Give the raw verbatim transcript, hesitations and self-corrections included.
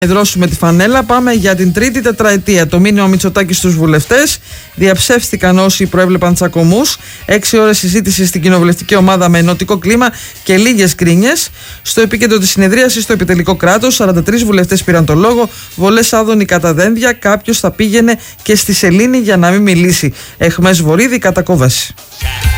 Δρόσουμε τη φανέλα. Πάμε για την τρίτη τετραετία. Το μήνυμα Μητσοτάκη στους βουλευτές. Διαψεύστηκαν όσοι προέβλεπαν τσακωμούς. Έξι ώρες συζήτηση στην κοινοβουλευτική ομάδα με ενωτικό κλίμα και λίγες γκρίνιες. Στο επίκεντρο της συνεδρίασης, στο επιτελικό κράτος, σαράντα τρεις βουλευτές πήραν το λόγο. Βολές άδωνη κατά δένδια. Κάποιος θα πήγαινε και στη σελήνη για να μην μιλήσει. Εχμές Βορύδη, κατακόβαση.